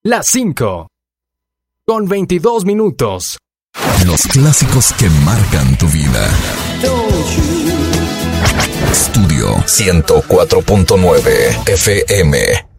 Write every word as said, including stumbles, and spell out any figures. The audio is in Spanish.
Las cinco. Con veintidós minutos. Los clásicos que marcan tu vida. Estudio ciento cuatro punto nueve F M.